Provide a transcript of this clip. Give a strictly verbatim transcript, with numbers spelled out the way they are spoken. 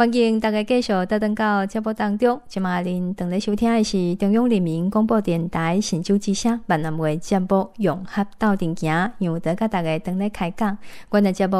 欢迎大家继续搭档到节目当中。今晚您正在收听的是中央人民广播电台神州之声闽南话节目《融合斗阵行》，由德甲大家登来开讲。阮的节目